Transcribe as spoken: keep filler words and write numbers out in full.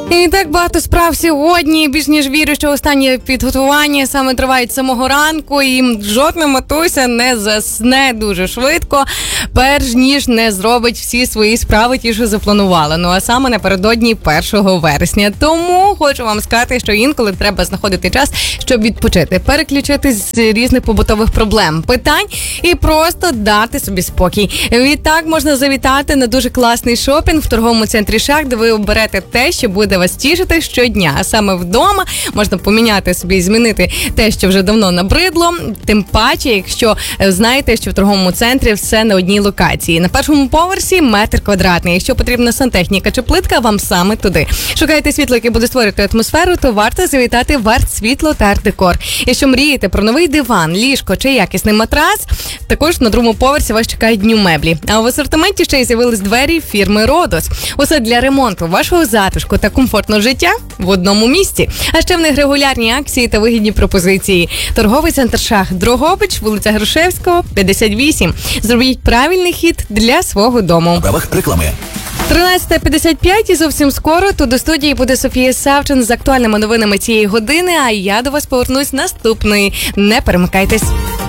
І так багато справ сьогодні. Більш ніж вірю, що останні підготування саме тривають з самого ранку, і жодна матуся не засне дуже швидко, перш ніж не зробить всі свої справи, ті, що запланувала. Ну а саме напередодні першого вересня. Тому хочу вам сказати, що інколи треба знаходити час, щоб відпочити, переключитись з різних побутових проблем, питань і просто дати собі спокій. Відтак можна завітати на дуже класний шопінг в торговому центрі «Шах», де ви оберете те, що буде вас тішити щодня. А саме вдома можна поміняти собі і змінити те, що вже давно набридло. Тим паче, якщо знаєте, що в торговому центрі все на одній локації. На першому поверсі метр квадратний. Якщо потрібна сантехніка чи плитка, вам саме туди. Шукаєте світло, яке буде створювати атмосферу, то варто завітати в «Арт-світло» та «Арт-декор». Якщо мрієте про новий диван, ліжко чи якісний матрас, також на другому поверсі вас чекають дню меблі. А в асортименті ще й з'явились двері фірми «Родос». Усе для ремонту вашого затишку та комфортного життя в одному місці. А ще в них регулярні акції та вигідні пропозиції. Торговий центр «Шах», Дрогобич, вулиця Грушевського, п'ятдесят вісім. Зробіть правильний хід для свого дому. Правах реклами. тринадцята п'ятдесят п'ять і зовсім скоро тут до студії буде Софія Савчин з актуальними новинами цієї години, а я до вас повернусь наступної. Не перемикайтесь.